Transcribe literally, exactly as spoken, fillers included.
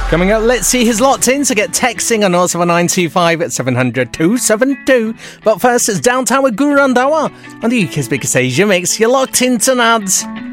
Coming up, let's see who's locked in, so get texting on oh seven nine two five at seven hundred two seven two. But first, it's Downtown with Guru Randawa on the U K's biggest Asia mix. You're locked in tonight.